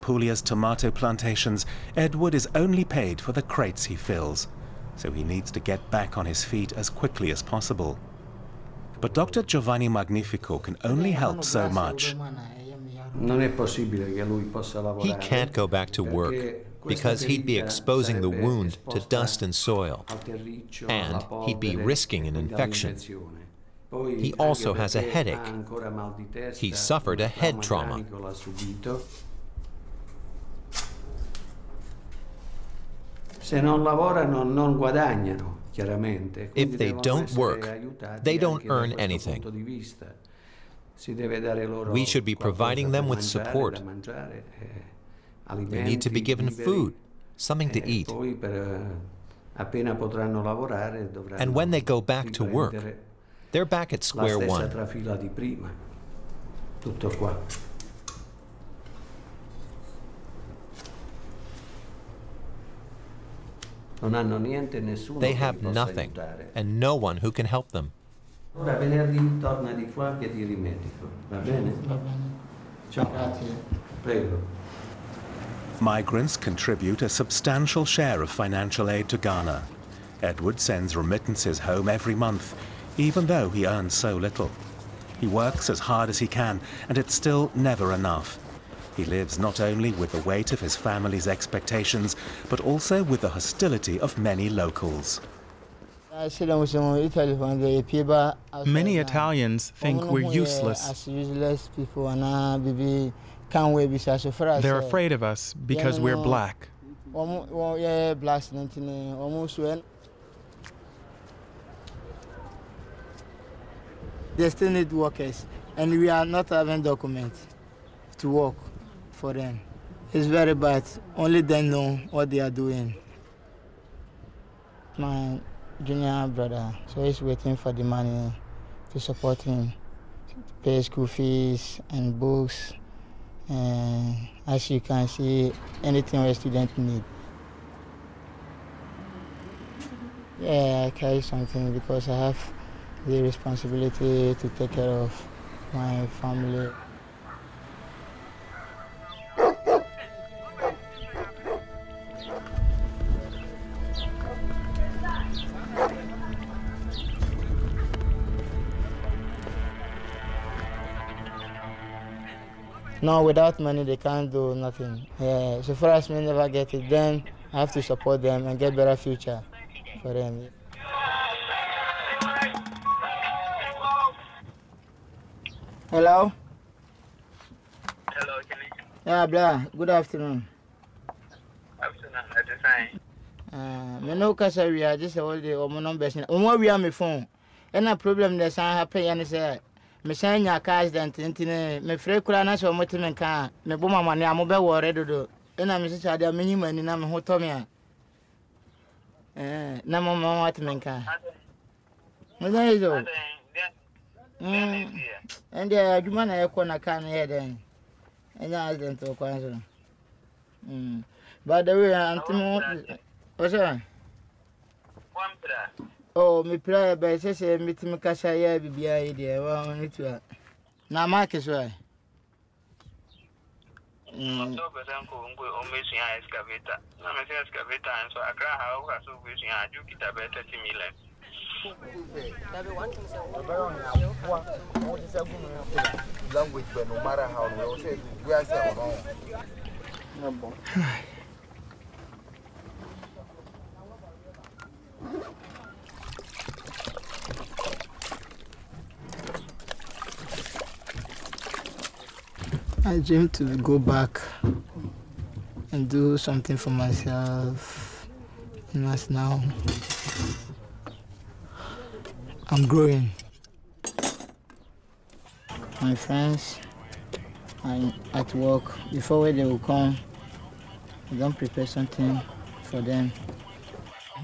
Puglia's tomato plantations, Edward is only paid for the crates he fills, so he needs to get back on his feet as quickly as possible. But Dr. Giovanni Magnifico can only help so much. He can't go back to work because he'd be exposing the wound to dust and soil, and he'd be risking an infection. He also has a headache. He suffered a head trauma. If they don't work, they don't earn anything. We should be providing them with support. They need to be given food, something to eat. And when they go back to work, they're back at square one. They have nothing, and no one who can help them. Migrants contribute a substantial share of financial aid to Ghana. Edward sends remittances home every month, even though he earns so little. He works as hard as he can, and it's still never enough. He lives not only with the weight of his family's expectations, but also with the hostility of many locals. Many Italians think we're useless. They're afraid of us because we're black. They still need workers, and we are not having documents to work for them. It's very bad. Only they know what they are doing. My junior brother, so he's waiting for the money to support him, to pay school fees and books. And as you can see, anything a student needs. Yeah, I carry something because I have the responsibility to take care of my family. No, without money they can't do nothing. Yeah, so far as me never get it, then I have to support them and get better future for them. Hello? Hello, Kenny. Yeah, blah. Good afternoon. Afternoon, at the time. Me no kasa we are just all day. Omo number is. Omo we are my phone. Any problem there's happen. Yani say me send your car accident. Intine me free kura na so moti me kan. Me boma mane amobe worry do. Ena me say ade me nyima ni na me ho to me a. Na mama wat me kan. Me say do. And the human I can hear then. And I didn't talk answer. By the way, Antimo, what's that? Oh, me play by say meet me Cassia be idea. Well, it will. Now, Mark is right. Excavator. I'm a excavator, and so I cry how I so wishing I do get about 30 million. Language, but no matter how we say, we are saying, I dream to go back and do something for myself. And that's now. I'm growing. My friends are at work. Before they will come, I don't prepare something for them.